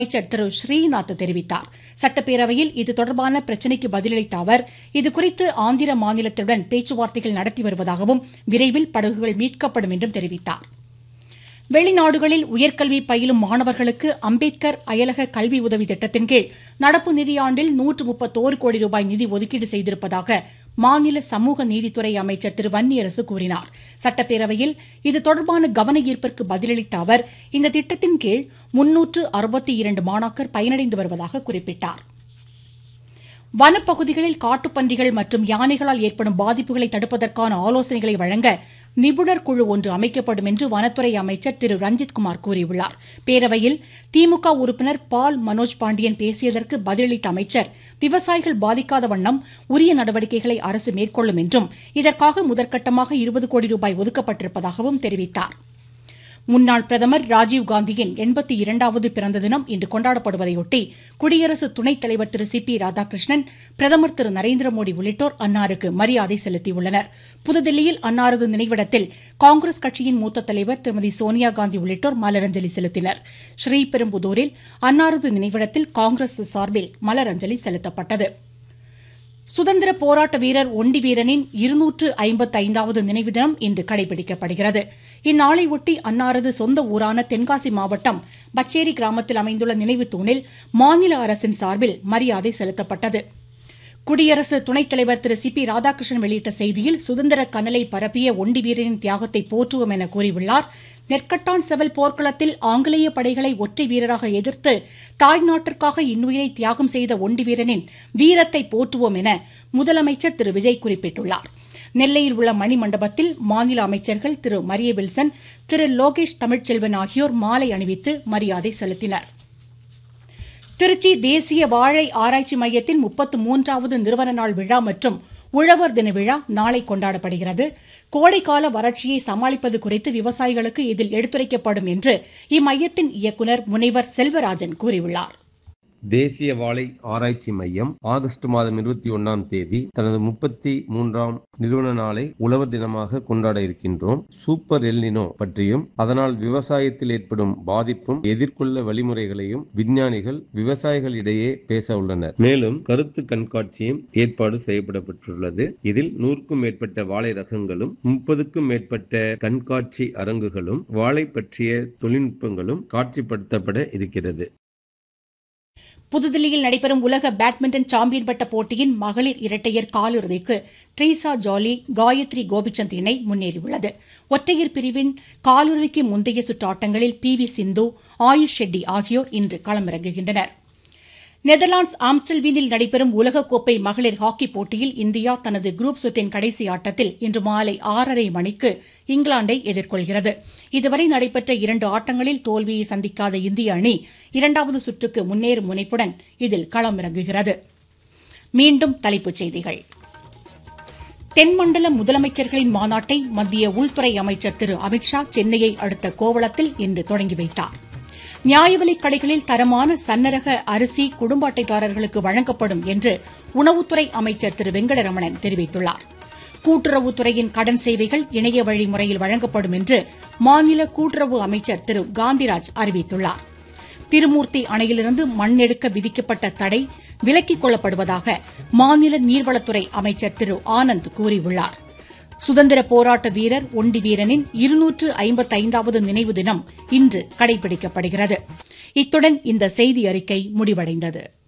அமைச்சர் திரு ஸ்ரீநாத் தெரிவித்தார். சட்டப்பேரவையில் இது தொடர்பான பிரச்சினைக்கு பதிலளித்த அவர், இதுகுறித்து ஆந்திர மாநிலத்துடன் பேச்சுவார்த்தைகள் நடத்தி வருவதாகவும் விரைவில் படகுகள் மீட்கப்படும் என்றும் தெரிவித்தார். வெளிநாடுகளில் உயர்கல்வி பயிலும் மாணவர்களுக்கு அம்பேத்கர் அயலக கல்வி உதவி திட்டத்தின் கீழ் நடப்பு நிதியாண்டில் 131 கோடி ரூபாய் நிதி ஒதுக்கீடு செய்திருப்பதாக மாநில சமூக நீதித்துறை அமைச்சர் திரு வன்னியரசு கூறினார். சட்டப்பேரவையில் இது தொடர்பான கவன ஈர்ப்பிற்கு பதிலளித்த அவர், இந்த திட்டத்தின் கீழ் 362 மாணாக்கர் பயனடைந்து வருவதாக குறிப்பிட்டார். வனப்பகுதிகளில் காட்டுப்பன்றிகள் மற்றும் யானைகளால் ஏற்படும் பாதிப்புகளை தடுப்பதற்கான ஆலோசனைகளை வழங்க நிபுணர் குழு ஒன்று அமைக்கப்படும் என்று வனத்துறை அமைச்சர் திரு ரஞ்சித்குமார் கூறியுள்ளார். பேரவையில் திமுக உறுப்பினர் பால் மனோஜ் பாண்டியன் பேசியதற்கு பதிலளித்த அமைச்சர், விவசாயிகள் பாதிக்காத வண்ணம் உரிய நடவடிக்கைகளை அரசு மேற்கொள்ளும் என்றும் இதற்காக முதற்கட்டமாக 20 கோடி ரூபாய் ஒதுக்கப்பட்டிருப்பதாகவும் தெரிவித்தார். முன்னாள் பிரதமர் ராஜீவ்காந்தியின் 82வது பிறந்த தினம் இன்று கொண்டாடப்படுவதையொட்டி குடியரசு துணைத் தலைவர் திரு சி.பி. ராதாகிருஷ்ணன், பிரதமர் திரு நரேந்திரமோடி உள்ளிட்டோர் அன்னாருக்கு மரியாதை செலுத்தியுள்ளனர். புதுதில்லியில் அன்னாரது நினைவிடத்தில் காங்கிரஸ் கட்சியின் மூத்த தலைவர் திருமதி சோனியாகாந்தி உள்ளிட்டோர் மலரஞ்சலி செலுத்தினர். ஸ்ரீபெரும்புதூரில் அன்னாரது நினைவிடத்தில் காங்கிரஸ் சார்பில் மலரஞ்சலி செலுத்தப்பட்டது. சுதந்திர போராட்ட வீரர் ஒண்டி வீரனின் 255வது நினைவு தினம் இன்று கடைபிடிக்கப்படுகிறது. இந்நாளையொட்டி அன்னாரது சொந்த ஊரான தென்காசி மாவட்டம் பச்சேரி கிராமத்தில் அமைந்துள்ள நினைவு தூணில் மாநில அரசின் சார்பில் மரியாதை செலுத்தப்பட்டது. குடியரசு துணைத் தலைவர் திரு சி.பி. ராதாகிருஷ்ணன் வெளியிட்ட செய்தியில், சுதந்திர கனலை பரப்பிய ஒண்டி வீரனின் தியாகத்தை போற்றுவோம் என கூறியுள்ளார். நெற்கட்டான் செவல் போர்க்களத்தில் ஆங்கிலேய படைகளை ஒற்றை வீரராக எதிர்த்து தாய் நாட்டிற்காக இன்னுயிரை தியாகம் செய்த ஒண்டி வீரனின் வீரத்தை போற்றுவோம் என முதலமைச்சர் திரு விஜய் குறிப்பிட்டுள்ளார். நெல்லையில் உள்ள மணிமண்டபத்தில் மாநில அமைச்சர்கள் திரு மரிய வில்சன், திரு லோகேஷ் தமிழ்ச்செல்வன் ஆகியோர் மாலை அணிவித்து மரியாதை செலுத்தினர். திருச்சி தேசிய வாழை ஆராய்ச்சி மையத்தின் 33வது நிறுவன நாள் விழா மற்றும் உழவர் தின விழா நாளை கொண்டாடப்படுகிறது. கோடைக்கால வறட்சியை சமாளிப்பது குறித்து விவசாயிகளுக்கு இதில் எடுத்துரைக்கப்படும் என்று இம்மையத்தின் இயக்குநர் முனைவர் செல்வராஜன் கூறியுள்ளார். தேசிய வாழை ஆராய்ச்சி மையம் ஆகஸ்ட் மாதம் 21ஆம் தேதி தனது 33ஆம் நிறுவன நாளை உழவர் தினமாக கொண்டாட இருக்கின்றோம். சூப்பர் எல்னினோ பற்றியும் அதனால் விவசாயத்தில் ஏற்படும் பாதிப்பும் எதிர்கொள்ள வழிமுறைகளையும் விஞ்ஞானிகள் விவசாயிகளிடையே பேச உள்ளனர். மேலும் கருத்து கண்காட்சியும் ஏற்பாடு செய்யப்பட்டுள்ளது. இதில் 100க்கும் மேற்பட்ட வாழை ரகங்களும் 30க்கும் மேற்பட்ட கண்காட்சி அரங்குகளும் வாழை பற்றிய தொழில்நுட்பங்களும் காட்சிப்படுத்தப்பட இருக்கிறது. புதுதில்லியில் நடைபெறும் உலக பேட்மிண்டன் சாம்பியன் பட்ட போட்டியின் மகளிர் இரட்டையர் காலிறுதிக்கு ட்ரீசா ஜாலி, காயத்ரி கோபிச்சந்த் இணை முன்னேறியுள்ளது. ஒற்றையர் பிரிவின் காலிறுதிக்கு முந்தைய சுற்று ஆட்டங்களில் பி.வி. சிந்து, ஆயுஷ் ஷெட்டி ஆகியோர் இன்று களமிறங்குகின்றனர். நெதர்லாந்து ஆம்ஸ்டல்வீனில் நடைபெறும் உலகக்கோப்பை மகளிர் ஹாக்கி போட்டியில் இந்தியா தனது குரூப் சுற்றின் கடைசி ஆட்டத்தில் இன்று மாலை 6:30 மணிக்கு இங்கிலாந்தை எதிர்கொள்கிறது. இதுவரை நடைபெற்ற 2 ஆட்டங்களில் தோல்வியை சந்திக்காத இந்திய அணி 2வது சுற்றுக்கு முன்னேறும் முனைப்புடன் இதில் களமிறங்குகிறது. மீண்டும் தலைப்புச் செய்திகள். தென்மண்டல முதலமைச்சர்களின் மாநாட்டை மத்திய உள்துறை அமைச்சர் திரு அமித்ஷா சென்னையை அடுத்த கோவளத்தில் இன்று தொடங்கி வைத்தார். நியாயவிலைக் கடைகளில் தரமான சன்னரக அரிசி குடும்ப அட்டைதாரர்களுக்கு வழங்கப்படும் என்று உணவுத்துறை அமைச்சர் திரு வெங்கடரமணன் தெரிவித்துள்ளார். கூட்டுறவுத்துறையின் கடன் சேவைகள் இணைய வழி முறையில் வழங்கப்படும் என்று மாநில கூட்டுறவு அமைச்சர் திரு காந்திராஜ் அறிவித்துள்ளார். திருமூர்த்தி அணையிலிருந்து மண் எடுக்க விதிக்கப்பட்ட தடை விலக்கிக் கொள்ளப்படுவதாக மாநில நீர்வளத்துறை அமைச்சர் திரு ஆனந்த் கூறியுள்ளார். சுதந்திர போராட்ட வீரர் ஒண்டி வீரனின் 255வது நினைவு தினம் இன்று கடைபிடிக்கப்படுகிறது. இத்துடன் இந்த செய்தி அறிக்கை முடிவடைந்தது.